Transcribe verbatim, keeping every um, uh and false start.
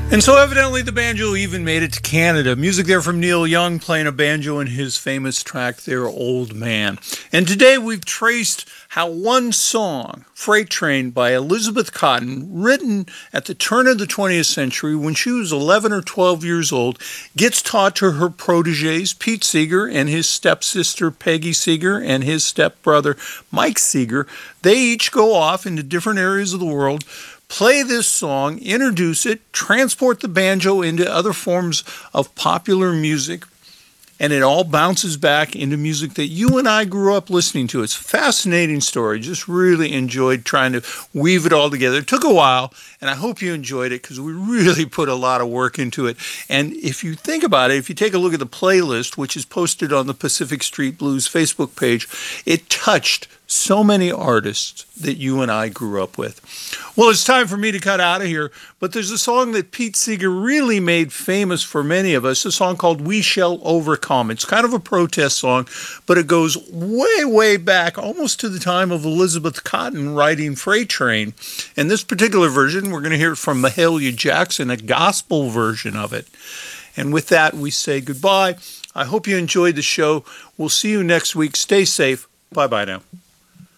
And so evidently the banjo even made it to Canada. Music there from Neil Young playing a banjo in his famous track there, Old Man. And today we've traced how one song, Freight Train by Elizabeth Cotten, written at the turn of the twentieth century when she was eleven or twelve years old, gets taught to her protégés, Pete Seeger and his stepsister Peggy Seeger and his stepbrother Mike Seeger. They each go off into different areas of the world, play this song, introduce it, transport the banjo into other forms of popular music, and it all bounces back into music that you and I grew up listening to. It's a fascinating story. Just really enjoyed trying to weave it all together. It took a while, and I hope you enjoyed it because we really put a lot of work into it. And if you think about it, if you take a look at the playlist, which is posted on the Pacific Street Blues Facebook page, it touched so many artists that you and I grew up with. Well, it's time for me to cut out of here, but there's a song that Pete Seeger really made famous for many of us, a song called We Shall Overcome. It's kind of a protest song, but it goes way, way back, almost to the time of Elizabeth Cotten writing Freight Train. And this particular version, we're going to hear it from Mahalia Jackson, a gospel version of it. And with that, we say goodbye. I hope you enjoyed the show. We'll see you next week. Stay safe. Bye-bye now.